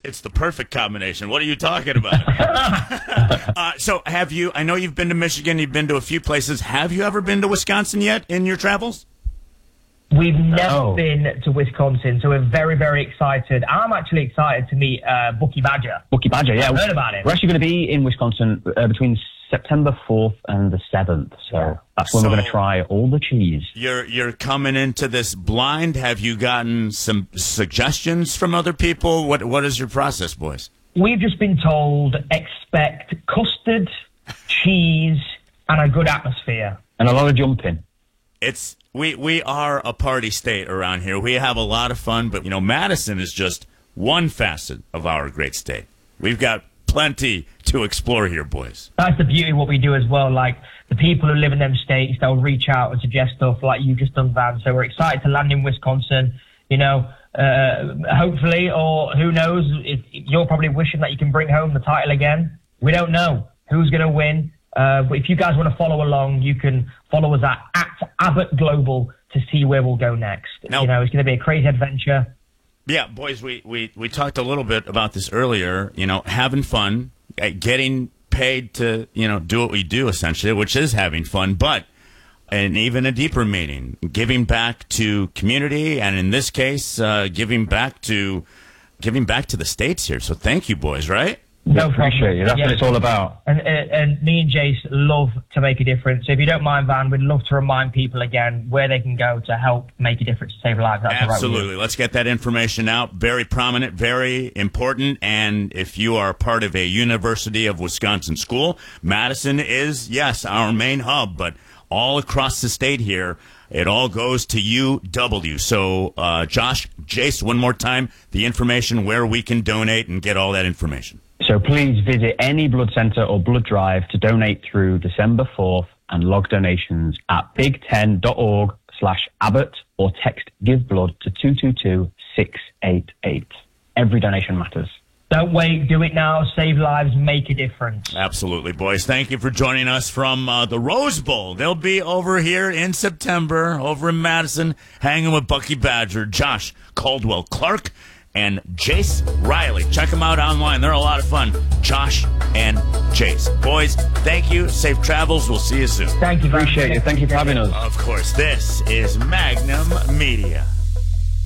It's the perfect combination. What are you talking about? So have you, I know you've been to Michigan, you've been to a few places. Have you ever been to Wisconsin yet in your travels? We've never been to Wisconsin, so we're very, very excited. I'm actually excited to meet Bucky Badger. Bucky Badger, yeah. I've heard about it. We're actually going to be in Wisconsin between September 4th and the 7th, so that's when we're going to try all the cheese. You're coming into this blind. Have you gotten some suggestions from other people? What is your process, boys? We've just been told expect custard, cheese, and a good atmosphere. And a lot of jumping. We are a party state around here. We have a lot of fun, but, Madison is just one facet of our great state. We've got plenty to explore here, boys. That's the beauty of what we do as well. Like, the people who live in them states, they'll reach out and suggest stuff like you've just done, Van. So we're excited to land in Wisconsin, hopefully, or who knows, if you're probably wishing that you can bring home the title again. We don't know who's going to win. But if you guys want to follow along, you can follow us at Abbott Global to see where we'll go next. Now, it's going to be a crazy adventure. Yeah, boys, we talked a little bit about this earlier, having fun, getting paid to, do what we do, essentially, which is having fun, and even a deeper meaning, giving back to community, and in this case, giving back to the states here. So thank you, boys, right? No appreciate you. That's what it's all about. And me and Jace love to make a difference. So if you don't mind, Van, we'd love to remind people again where they can go to help make a difference to save lives. That's absolutely. Let's get that information out. Very prominent, very important. And if you are part of a University of Wisconsin school, Madison is, yes, our main hub, but all across the state here, it all goes to UW. So, Josh, Jace, one more time, the information where we can donate and get all that information. So please visit any blood center or blood drive to donate through December 4th and log donations at big10.org/Abbott or text Give Blood to 222-688. Every donation matters. Don't wait. Do it now. Save lives. Make a difference. Absolutely, boys. Thank you for joining us from the Rose Bowl. They'll be over here in September, over in Madison, hanging with Bucky Badger, Josh Caldwell-Clark, and Jace Riley. Check them out online. They're a lot of fun. Josh and Jace. Boys, thank you. Safe travels. We'll see you soon. Thank you. Appreciate you. Thank you for having us. Of course. This is Magnum Media.